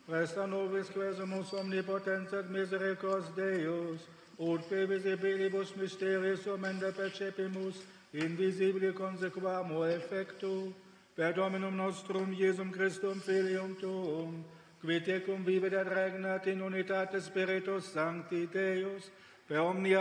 Resta nobis quesumus omnipotens et misericors Deus, ut per visibilibus mysteriis omenda percepimus, invisibili consequamur effectu, per Dominum nostrum Iesum Christum Filium Tuum, qui tecum vivet et regnat in unitate Spiritus Sancti Deus, per omnia